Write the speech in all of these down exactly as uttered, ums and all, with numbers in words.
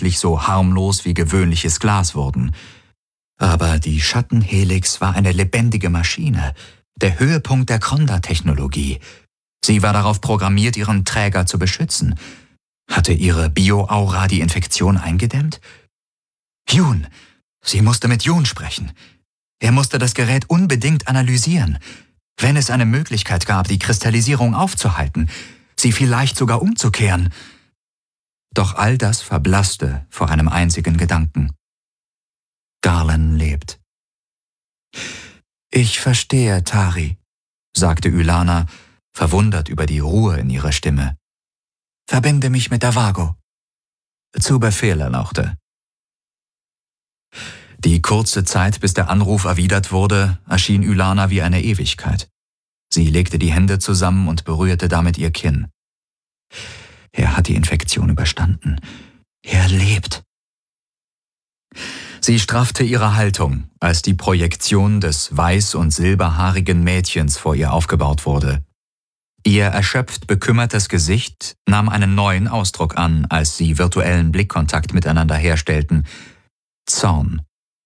plötzlich so harmlos wie gewöhnliches Glas wurden. Aber die Schattenhelix war eine lebendige Maschine, der Höhepunkt der Kronda-Technologie. Sie war darauf programmiert, ihren Träger zu beschützen. Hatte ihre Bio-Aura die Infektion eingedämmt? Jun! Sie musste mit Jun sprechen. Er musste das Gerät unbedingt analysieren. Wenn es eine Möglichkeit gab, die Kristallisierung aufzuhalten, sie vielleicht sogar umzukehren. Doch all das verblasste vor einem einzigen Gedanken. Garland lebt. »Ich verstehe, Tari«, sagte Ylana, verwundert über die Ruhe in ihrer Stimme. »Verbinde mich mit der Vago.« »Zu Befehl«, erlauchte. Die kurze Zeit, bis der Anruf erwidert wurde, erschien Ylana wie eine Ewigkeit. Sie legte die Hände zusammen und berührte damit ihr Kinn. Er hat die Infektion überstanden. Er lebt. Sie straffte ihre Haltung, als die Projektion des weiß- und silberhaarigen Mädchens vor ihr aufgebaut wurde. Ihr erschöpft bekümmertes Gesicht nahm einen neuen Ausdruck an, als sie virtuellen Blickkontakt miteinander herstellten. Zorn.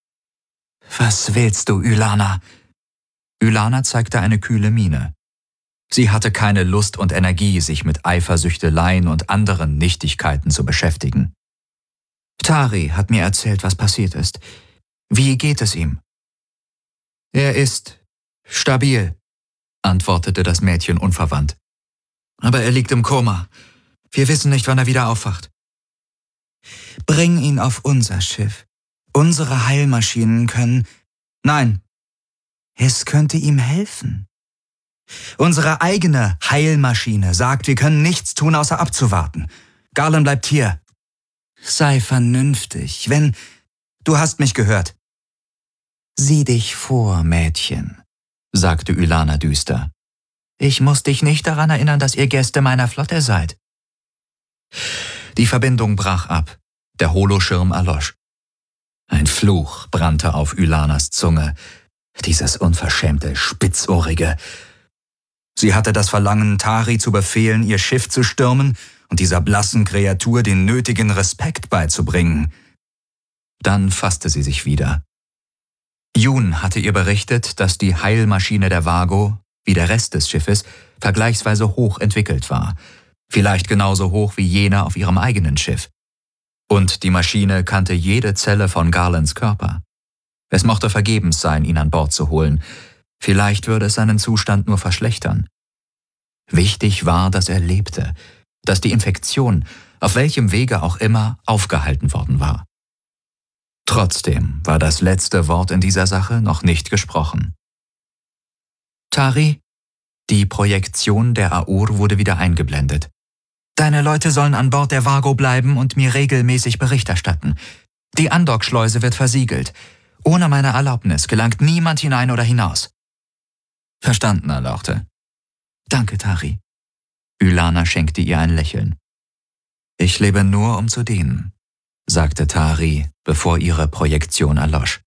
»Was willst du, Ylana?« Ylana zeigte eine kühle Miene. Sie hatte keine Lust und Energie, sich mit Eifersüchteleien und anderen Nichtigkeiten zu beschäftigen. »Tari hat mir erzählt, was passiert ist. Wie geht es ihm?« »Er ist stabil«, antwortete das Mädchen unverwandt. »Aber er liegt im Koma. Wir wissen nicht, wann er wieder aufwacht.« »Bring ihn auf unser Schiff. Unsere Heilmaschinen können...« »Nein, es könnte ihm helfen. Unsere eigene Heilmaschine sagt, wir können nichts tun, außer abzuwarten. Garland bleibt hier. Sei vernünftig, wenn... Du hast mich gehört.« »Sieh dich vor, Mädchen«, sagte Ylana düster. »Ich muss dich nicht daran erinnern, dass ihr Gäste meiner Flotte seid.« Die Verbindung brach ab. Der Holoschirm erlosch. Ein Fluch brannte auf Ylanas Zunge. Dieses unverschämte, spitzohrige. Sie hatte das Verlangen, Tari zu befehlen, ihr Schiff zu stürmen und dieser blassen Kreatur den nötigen Respekt beizubringen. Dann fasste sie sich wieder. Jun hatte ihr berichtet, dass die Heilmaschine der Vago, wie der Rest des Schiffes, vergleichsweise hoch entwickelt war. Vielleicht genauso hoch wie jene auf ihrem eigenen Schiff. Und die Maschine kannte jede Zelle von Garlands Körper. Es mochte vergebens sein, ihn an Bord zu holen. Vielleicht würde es seinen Zustand nur verschlechtern. Wichtig war, dass er lebte, dass die Infektion, auf welchem Wege auch immer, aufgehalten worden war. Trotzdem war das letzte Wort in dieser Sache noch nicht gesprochen. »Tari?« Die Projektion der Aur wurde wieder eingeblendet. »Deine Leute sollen an Bord der Vago bleiben und mir regelmäßig Bericht erstatten. Die Andockschleuse wird versiegelt. Ohne meine Erlaubnis gelangt niemand hinein oder hinaus.« »Verstanden«, erlauchte. »Danke, Tari.« Ylana schenkte ihr ein Lächeln. »Ich lebe nur, um zu dienen«, sagte Tari, bevor ihre Projektion erlosch.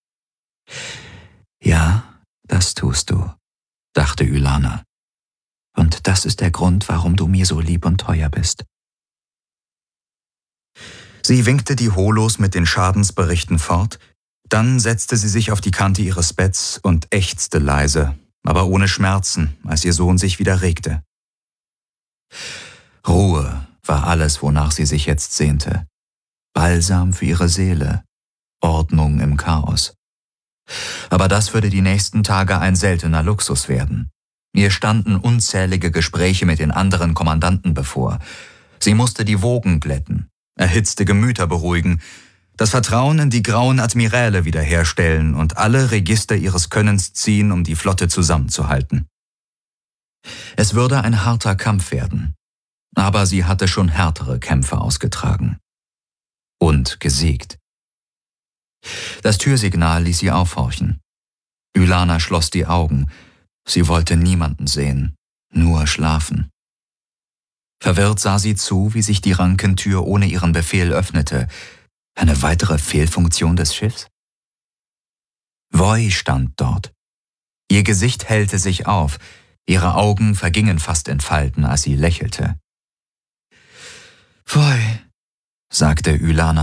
»Ja, das tust du«, dachte Ylana. »Und das ist der Grund, warum du mir so lieb und teuer bist.« Sie winkte die Holos mit den Schadensberichten fort, dann setzte sie sich auf die Kante ihres Betts und ächzte leise, aber ohne Schmerzen, als ihr Sohn sich wieder regte. Ruhe war alles, wonach sie sich jetzt sehnte. Balsam für ihre Seele, Ordnung im Chaos. Aber das würde die nächsten Tage ein seltener Luxus werden. Ihr standen unzählige Gespräche mit den anderen Kommandanten bevor. Sie musste die Wogen glätten, erhitzte Gemüter beruhigen, das Vertrauen in die grauen Admiräle wiederherstellen und alle Register ihres Könnens ziehen, um die Flotte zusammenzuhalten. Es würde ein harter Kampf werden, aber sie hatte schon härtere Kämpfe ausgetragen. Und gesiegt. Das Türsignal ließ sie aufhorchen. Ylana schloss die Augen. Sie wollte niemanden sehen, nur schlafen. Verwirrt sah sie zu, wie sich die Rankentür ohne ihren Befehl öffnete. Eine weitere Fehlfunktion des Schiffs? Voi stand dort. Ihr Gesicht hellte sich auf, ihre Augen vergingen fast in Falten, als sie lächelte. »Voi«, sagte Ylana